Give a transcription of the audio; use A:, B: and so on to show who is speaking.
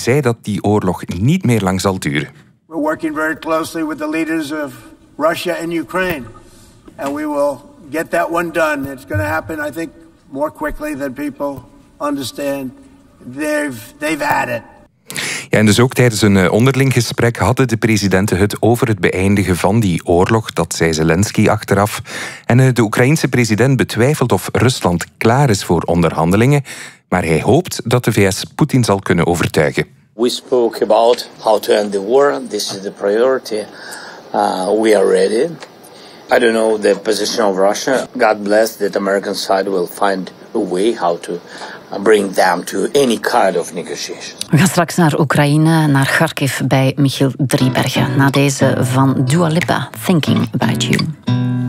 A: zei dat die oorlog niet meer lang zal duren.
B: We're working very closely with the leaders of Russia and Ukraine. And we will get that one done. It's going to happen, I think, more quickly than people understand. They've had it.
A: Ja, en dus ook tijdens een onderling gesprek hadden de presidenten het over het beëindigen van die oorlog. Dat zei Zelensky achteraf. En de Oekraïense president betwijfelt of Rusland klaar is voor onderhandelingen. Maar hij hoopt dat de VS Poetin zal kunnen overtuigen.
C: We spoke about how to end the war. This is the priority. We are ready. I don't know the position of Russia. God bless that the American side will find a way how to bring them to any kind of negotiation.
D: We gaan straks naar Oekraïne, naar Kharkiv bij Michiel Driebergen. Na deze van Dua Lipa, Thinking About You.